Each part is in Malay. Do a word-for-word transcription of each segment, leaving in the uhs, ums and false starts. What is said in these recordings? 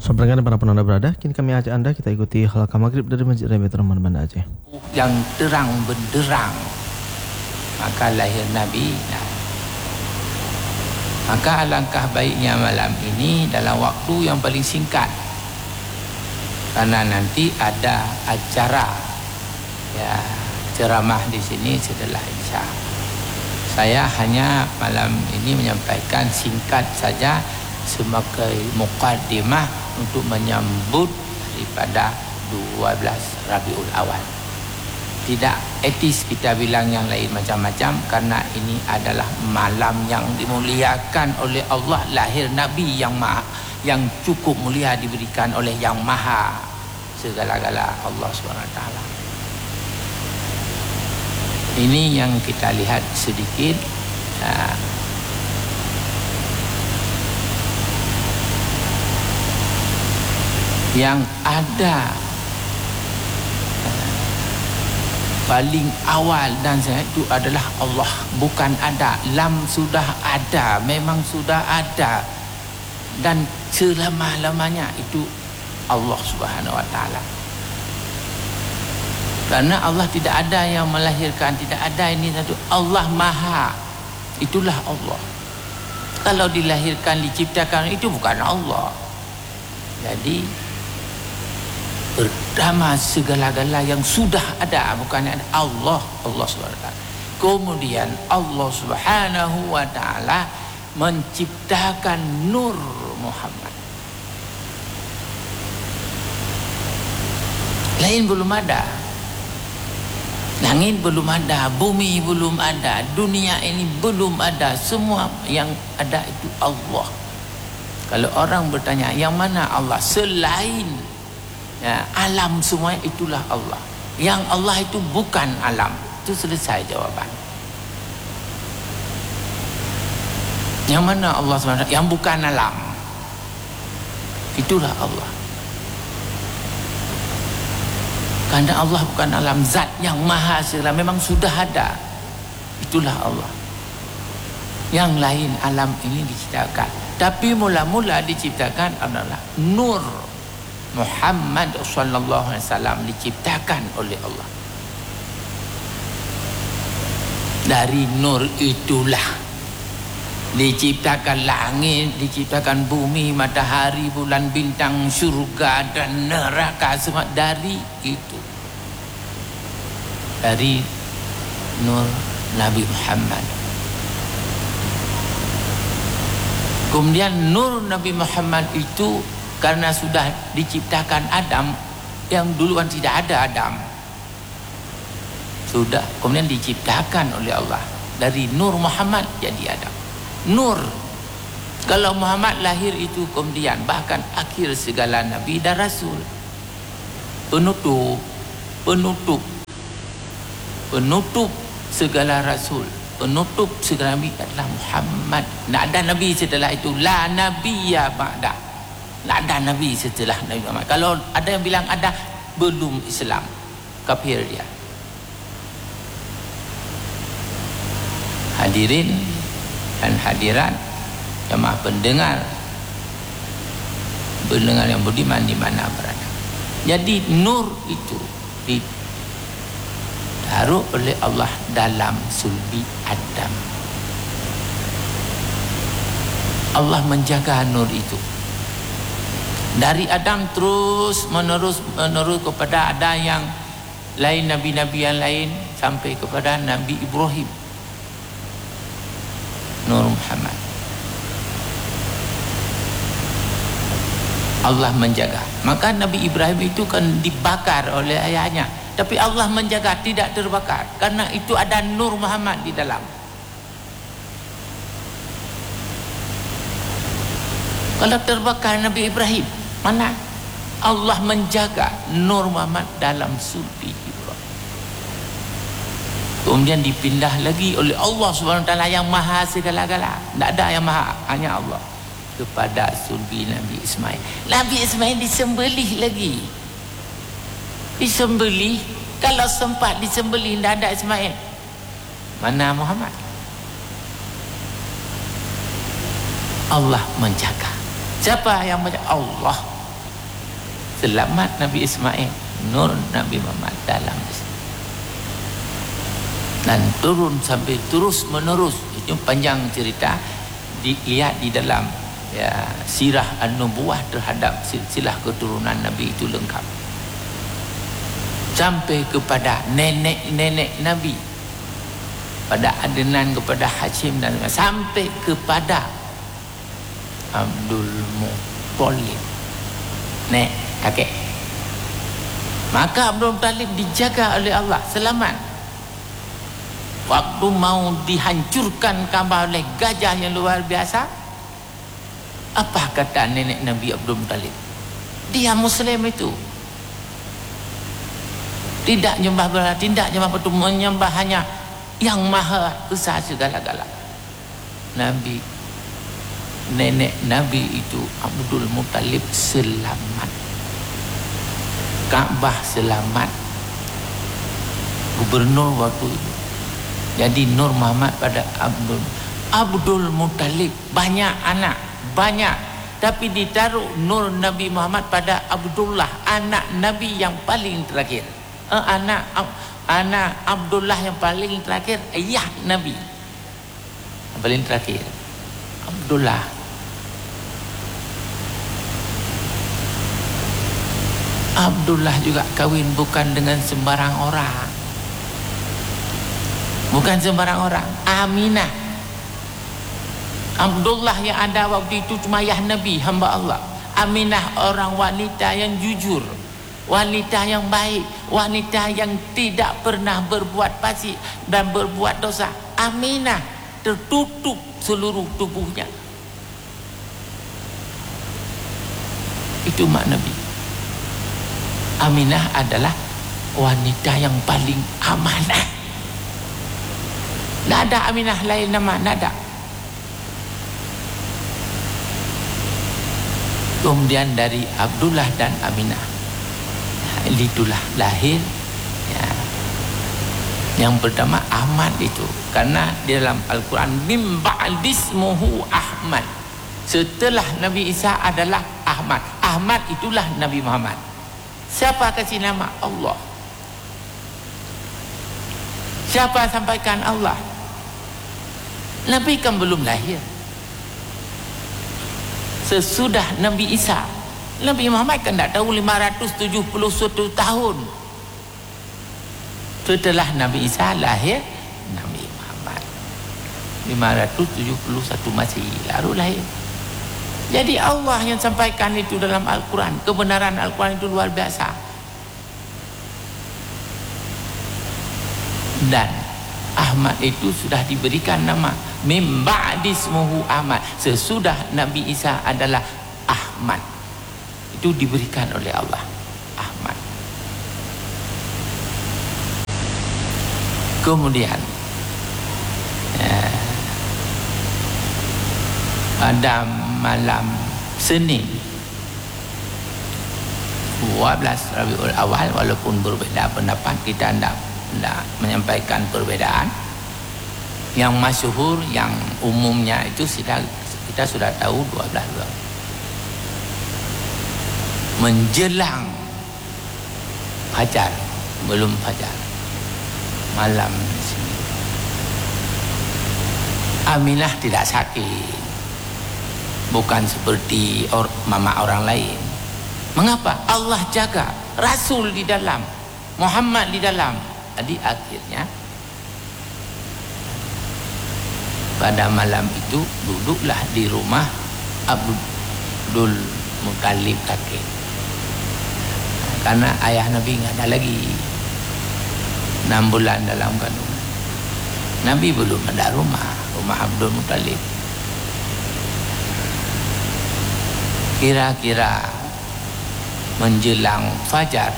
Selamat pagi para penonton berada. Kini kami ajak anda kita ikuti halaqah maghrib dari Masjid Rabi Rahman Banda Aceh. Yang terang benderang, maka lahir Nabi. Nah, maka alangkah baiknya malam ini dalam waktu yang paling singkat, karena nanti ada acara ya ceramah di sini setelah Isya. Saya hanya malam ini menyampaikan singkat saja sebagai muqaddimah untuk menyambut daripada dua belas Rabiul Awal. Tidak etis kita bilang yang lain macam-macam, karena ini adalah malam yang dimuliakan oleh Allah, lahir Nabi yang maha, yang cukup mulia diberikan oleh yang maha segala-gala, Allah subhanahu wa taala. Ini yang kita lihat sedikit. Nah, yang ada paling awal dan saya itu adalah Allah, bukan ada. Lam sudah ada, memang sudah ada, dan selama-lamanya itu Allah subhanahu wa ta'ala. Karena Allah tidak ada yang melahirkan, tidak ada ini satu. Allah maha, itulah Allah. Kalau dilahirkan, diciptakan, itu bukan Allah. Jadi pertama segala-gala yang sudah ada, bukan ada Allah, Allah subhanahu wa ta'ala. Kemudian Allah subhanahu wa ta'ala menciptakan Nur Muhammad. Lain belum ada, langit belum ada, bumi belum ada, dunia ini belum ada, semua yang ada itu Allah. Kalau orang bertanya yang mana Allah, selain ya, alam semua itulah Allah. Yang Allah itu bukan alam. Itu selesai jawaban. Yang mana Allah subhanahu wa taala? Yang bukan alam, itulah Allah. Karena Allah bukan alam, zat yang maha segala, memang sudah ada, itulah Allah. Yang lain alam ini diciptakan, tapi mula-mula diciptakan adalah Nur Muhammad sallallahu alaihi wasallam, diciptakan oleh Allah. Dari nur itulah diciptakan langit, diciptakan bumi, matahari, bulan, bintang, surga dan neraka, semua dari itu. Dari nur Nabi Muhammad. Kemudian nur Nabi Muhammad itu karena sudah diciptakan Adam, yang duluan tidak ada Adam, sudah kemudian diciptakan oleh Allah dari Nur Muhammad jadi Adam. Nur, kalau Muhammad lahir itu kemudian bahkan akhir segala Nabi dan Rasul, penutup, penutup, penutup segala Rasul, penutup segala Nabi adalah Muhammad. Tak ada Nabi setelah itu, la nabiyya ba'da. Tak ada Nabi setelah Nabi Muhammad. Kalau ada yang bilang ada, belum Islam, kafir dia. Hadirin dan hadirat, jemaah pendengar, pendengar yang budiman di mana berada. Jadi nur itu ditaruh oleh Allah dalam sulbi Adam. Allah menjaga nur itu. Dari Adam terus menerus menerus kepada ada yang lain, nabi-nabi yang lain, sampai kepada Nabi Ibrahim, Nur Muhammad. Allah menjaga. Maka Nabi Ibrahim itu kan dibakar oleh ayahnya, tapi Allah menjaga tidak terbakar, karena itu ada Nur Muhammad di dalam. Kalau terbakar Nabi Ibrahim, mana? Allah menjaga Nur Muhammad dalam sulbi Ibrahim. Kemudian dipindah lagi oleh Allah subhanahu wa taala yang maha segala-gala. Tak ada yang maha, hanya Allah, kepada sulbi Nabi Ismail. Nabi Ismail disembelih lagi. Disembelih. Kalau sempat disembelih, tak ada Ismail, mana Muhammad? Allah menjaga. Siapa yang menjaga? Allah. selamat Nabi Ismail, nur Nabi Muhammad dalam Islam. Dan turun sampai terus menerus. Itu panjang cerita, dilihat di dalam ya, sirah an-nubuwah terhadap silsilah keturunan Nabi itu lengkap. Sampai kepada nenek-nenek Nabi, pada Adnan, kepada Hashim, dan sampai kepada Abdul Muttalib, nek kakek. Maka Abdul Muttalib dijaga oleh Allah, selamat. Waktu mau dihancurkan Kaabah oleh gajah yang luar biasa, apa kata nenek Nabi Abdul Muttalib? Dia Muslim itu, tidak menyembah berhala, tidak menyembah patung, menyembah hanya yang maha esa segala-gala. Nabi, nenek Nabi itu Abdul Muttalib selamat, Kaabah selamat, gubernur waktu itu. Jadi Nur Muhammad pada Abdul Abdul Muttalib banyak anak, banyak, tapi ditaruh Nur Nabi Muhammad pada Abdullah, anak Nabi yang paling terakhir. Eh, anak anak Abdullah yang paling terakhir, ayah Nabi yang paling terakhir, Abdullah. Abdullah juga kawin bukan dengan sembarang orang, bukan sembarang orang. Aminah, Abdullah yang ada waktu itu cuma ayah Nabi, hamba Allah. Aminah orang wanita yang jujur, wanita yang baik, wanita yang tidak pernah berbuat fasik dan berbuat dosa. Aminah tertutup seluruh tubuhnya. Itu mak Nabi. Aminah adalah wanita yang paling amanah. Tak ada Aminah lain nama, tak ada. Kemudian dari Abdullah dan Aminah, itulah lahir ya, yang pertama Ahmad itu. Karena di dalam Al-Quran, mim ba'dismuhu Ahmad, setelah Nabi Isa adalah Ahmad. Ahmad itulah Nabi Muhammad. Siapa kasih nama? Allah. Siapa sampaikan? Allah. Nabi kan belum lahir. Sesudah Nabi Isa, Nabi Muhammad kan tak tahu lima ratus tujuh puluh satu tahun setelah Nabi Isa lahir Nabi Muhammad, lima ratus tujuh puluh satu Masehi lalu lahir. Jadi Allah yang sampaikan itu dalam Al-Quran. Kebenaran Al-Quran itu luar biasa. Dan Ahmad itu sudah diberikan nama mim ba'dismuhu Ahmad, sesudah Nabi Isa adalah Ahmad. Itu diberikan oleh Allah, Ahmad. Kemudian ya, pada malam Senin dua belas Rabiul Awal, walaupun berbeza pendapat, kita tidak tidak menyampaikan perbedaan. Yang masyhur, yang umumnya itu sudah kita sudah tahu dua belas menjelang fajar, belum fajar, malam Senin. Aminah tidak sakit, bukan seperti or, mama orang lain. Mengapa? Allah jaga, Rasul di dalam, Muhammad di dalam. Jadi akhirnya pada malam itu duduklah di rumah Abdul Muttalib kakek. Karena ayah Nabi nggak ada lagi, enam bulan dalam kandungan. Nabi belum ada rumah, rumah Abdul Muttalib. Kira-kira menjelang fajar,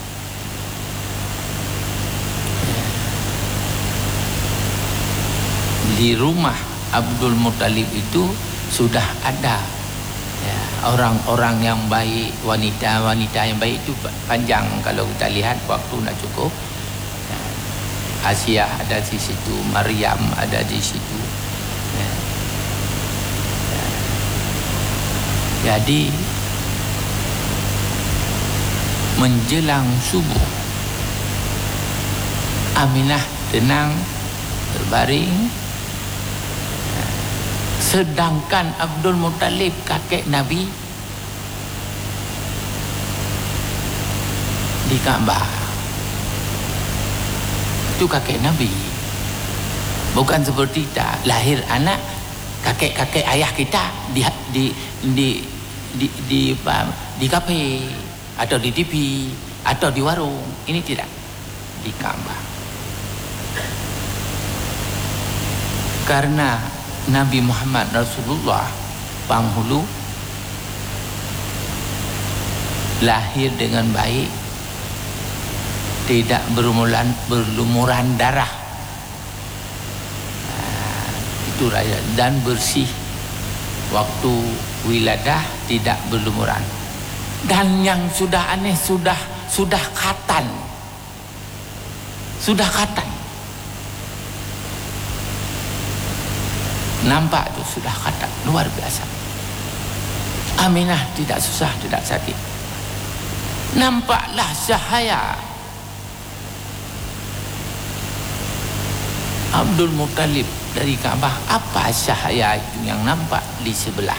di rumah Abdul Muttalib itu sudah ada ya, orang-orang yang baik, wanita-wanita yang baik. Itu panjang kalau kita lihat, waktu nak cukup. ya, Asia ada di situ, Maryam ada di situ ya. Ya. Jadi menjelang subuh, Aminah tenang berbaring, sedangkan Abdul Muttalib kakek Nabi di Kaabah. Itu kakek Nabi. Bukan seperti kita lahir anak, kakek-kakek ayah kita di di di di di, di, di kafe atau di T V atau di warung. Ini tidak, di Kaabah. Karena Nabi Muhammad Rasulullah penghulu lahir dengan baik, tidak berlumuran, berlumuran darah, nah, itu raja, dan bersih waktu wiladah, tidak berlumuran. Dan yang sudah aneh, sudah sudah khatan, sudah khatan. Nampak tu sudah khatan, luar biasa. Aminah tidak susah, tidak sakit. Nampaklah cahaya Abdul Muttalib dari Kaabah. Apa cahaya itu yang nampak di sebelah?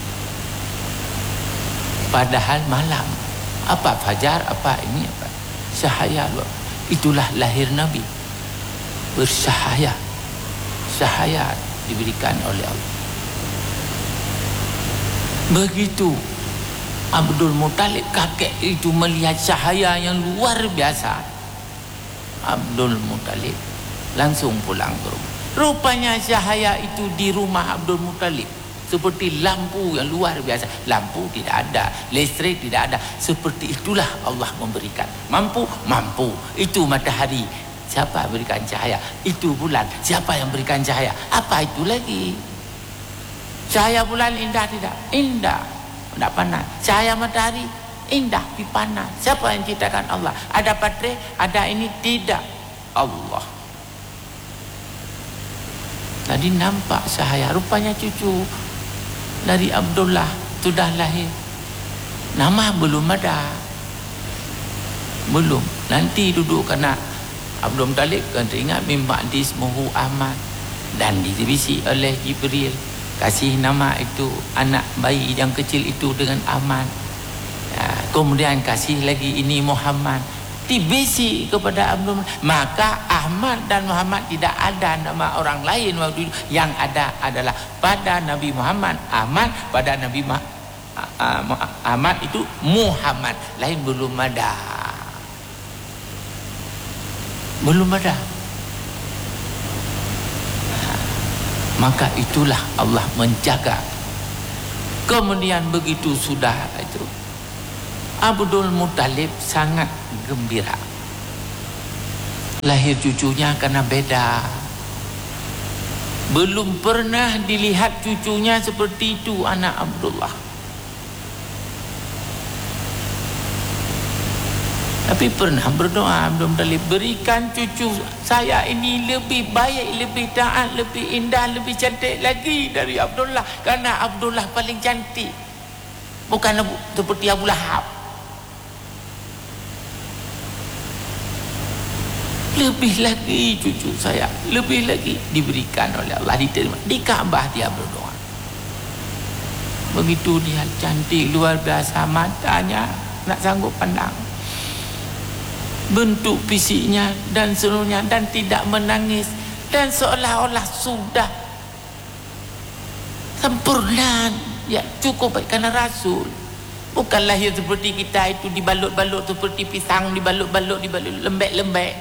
Padahal malam. Apa fajar, apa ini, apa cahaya luar. Itulah lahir Nabi, bercahaya, cahaya diberikan oleh Allah. Begitu Abdul Muttalib kakek itu melihat cahaya yang luar biasa, Abdul Muttalib langsung pulang ke rumah. Rupanya cahaya itu di rumah Abdul Muttalib seperti lampu yang luar biasa. Lampu tidak ada, listrik tidak ada. Seperti itulah Allah memberikan. Mampu, mampu. Itu matahari. Siapa yang berikan cahaya? Itu bulan. Siapa yang berikan cahaya? Apa itu lagi? Cahaya bulan indah tidak? Indah. Tidak panas. Cahaya matahari indah, tapi panas. Siapa yang ciptakan? Allah. Ada baterai, ada ini, tidak. Allah. Tadi nampak cahaya. Rupanya cucu dari Abdullah sudah lahir. Nama belum ada. Belum. Nanti duduk kena Abdul Muttalib kan teringat min ba'di ismuhu Ahmad, dan dibisi oleh Jibril kasih nama itu anak bayi yang kecil itu dengan Ahmad, ya, kemudian kasih lagi ini Muhammad, dibisi kepada Abdul Muttalib. Maka Ahmad dan Muhammad tidak ada nama orang lain waktu itu. Yang ada adalah pada Nabi Muhammad Ahmad, pada Nabi Ma Ahmad itu Muhammad, lain belum ada. Belum ada. Maka itulah Allah menjaga. Kemudian begitu sudah itu, Abdul Muttalib sangat gembira. Lahir cucunya karena beda. Belum pernah dilihat cucunya seperti itu, anak Abdullah. Tapi pernah berdoa Abdul Muttalib, berikan cucu saya ini lebih baik, lebih taat, lebih indah, lebih cantik lagi dari Abdullah. Karena Abdullah paling cantik, bukan seperti Abu Lahab. Lebih lagi cucu saya, lebih lagi diberikan oleh Allah, diterima. Di Kaabah dia berdoa. Begitu dia cantik, luar biasa, matanya nak sanggup pandang, bentuk fisiknya dan seluruhnya, dan tidak menangis, dan seolah-olah sudah sempurna, ya cukup baik. Karena Rasul bukan lahir seperti kita itu dibalut-balut seperti pisang, dibalut-balut, dibalut lembek-lembek.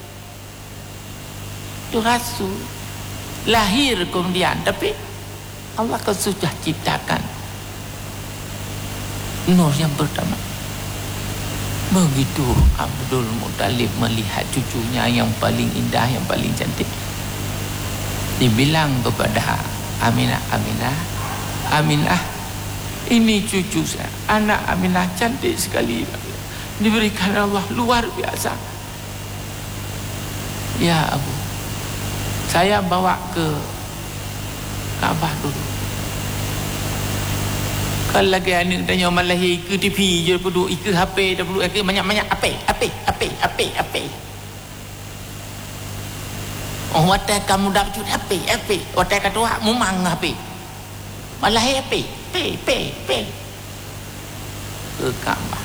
Itu Rasul lahir kemudian, tapi Allah kan sudah ciptakan nur yang pertama. Begitu Abdul Muttalib melihat cucunya yang paling indah, yang paling cantik, dibilang kepada Aminah, Aminah, Aminah, ini cucu saya, anak Aminah cantik sekali, diberikan Allah luar biasa. Ya Abu, saya bawa ke Kaabah dulu. Kalau lagi anak tanya malah ika T V je perlu ika H P dah perlu ika banyak-banyak apa apa apa apa apa. Oh watai kamu dah cut H P H P watai kata wak memang H P. Malah H P P P P. Ke Kaabah.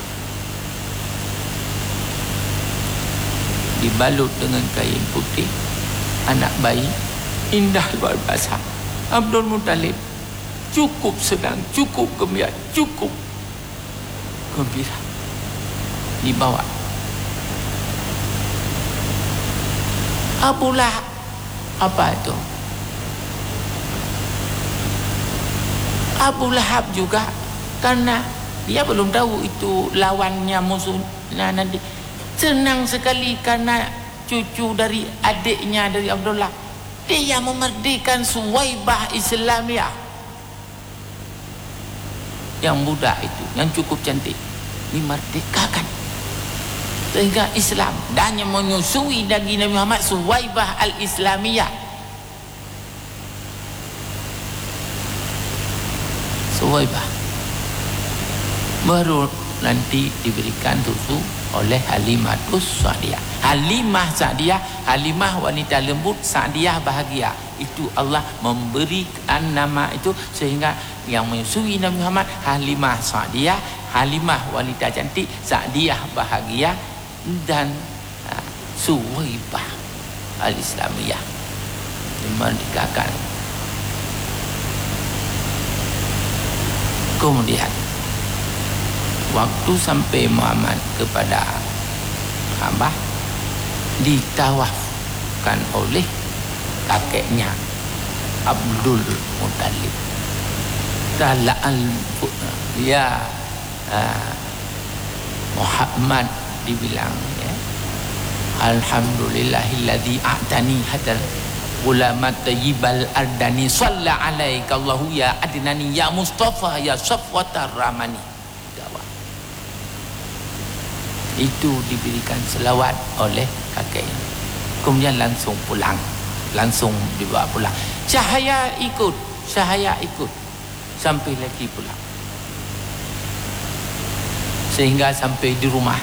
Dibalut dengan kain putih. Anak bayi indah luar biasa. Abdul Muttalib cukup senang, cukup gembira, cukup gembira. Dibawa Abu Lahab, apa itu? Abu Lahab juga, karena dia belum tahu itu lawannya musuh. Nah, nanti senang sekali karena cucu dari adiknya dari Abdullah, dia memerdekakan Suwaibah Islamiyah yang budak itu, yang cukup cantik, dimerdekakan sehingga Islam dan yang menyusui daging Nabi Muhammad Suwaibah al-Islamiyah. Suwaibah baru nanti diberikan susu oleh Halimatus Sa'diyah. Halimah Sa'diyah, Halimah wanita lembut, Sa'diyah bahagia. Itu Allah memberikan nama itu sehingga yang menyusui Nabi Muhammad Halimah Sa'diyah, Halimah wanita cantik, Sa'diyah bahagia, dan uh, Suwaibah al-Islamiyah dimerdekakan. Kemudian waktu sampai Muhammad kepada Kaabah, ditawafkan oleh kakeknya Abdul Muttalib. Tala'al ya uh, Muhammad dibilang ya, alhamdulillahilladzi a'tani hadal ulamat tayyibal ardani shalla alaika Allahu ya adnani ya Mustafa ya Safwatar Rahmani. Itu diberikan selawat oleh kakeknya. Kemudian langsung pulang, langsung dibawa pulang. Cahaya ikut, cahaya ikut sampai lagi pulang. Sehingga sampai di rumah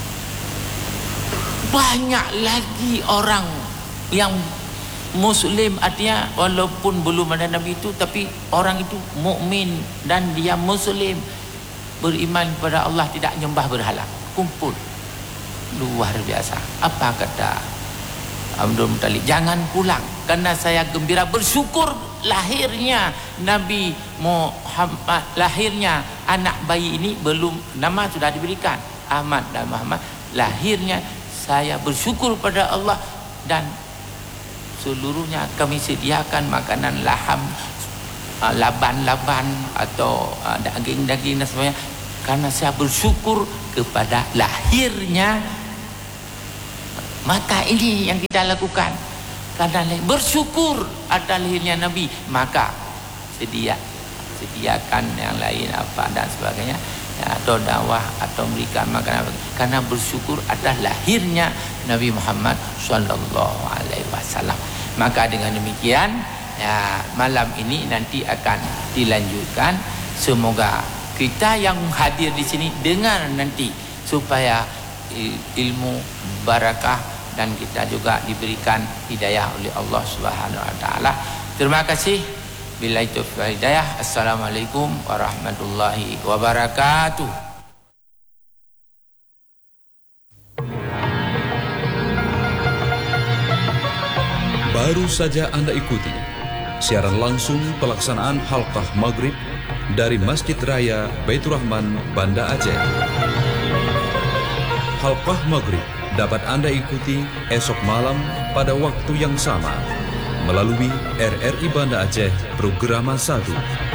banyak lagi orang yang Muslim, artinya walaupun belum ada Nabi itu, tapi orang itu mukmin dan dia Muslim, beriman kepada Allah, tidak menyembah berhala. Kumpul luar biasa. Apa kata Abdul Muttalib? Jangan pulang karena saya gembira bersyukur lahirnya Nabi Muhammad, lahirnya anak bayi ini, belum nama sudah diberikan Ahmad dan Muhammad, lahirnya saya bersyukur pada Allah, dan seluruhnya kami sediakan makanan laham, laban-laban atau daging-daging dan sebagainya, karena saya bersyukur kepada lahirnya. Maka ini yang kita lakukan, karena bersyukur ada lahirnya Nabi, maka sedia sediakan yang lain apa dan sebagainya, ya, atau dakwah atau memberikan makanan, karena bersyukur ada lahirnya Nabi Muhammad sallallahu alaihi wasallam. Maka dengan demikian, ya, malam ini nanti akan dilanjutkan. Semoga kita yang hadir di sini dengar nanti supaya ilmu barakah dan kita juga diberikan hidayah oleh Allah Subhanahu wa taala. Terima kasih. Billahi taufiq wal hidayah. Assalamualaikum warahmatullahi wabarakatuh. Baru saja Anda ikuti siaran langsung pelaksanaan halqah maghrib dari Masjid Raya Baitur Rahman, Banda Aceh. Halqah maghrib dapat Anda ikuti esok malam pada waktu yang sama melalui R R I Banda Aceh Programa satu.